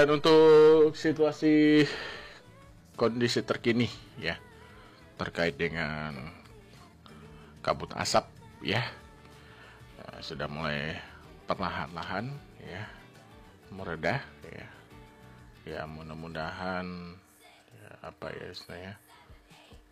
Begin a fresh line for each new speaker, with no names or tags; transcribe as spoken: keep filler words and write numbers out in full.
Dan untuk situasi kondisi terkini ya terkait dengan kabut asap ya, uh, sudah mulai perlahan-lahan ya meredah ya. Ya mudah-mudahan ya, apa ya istilahnya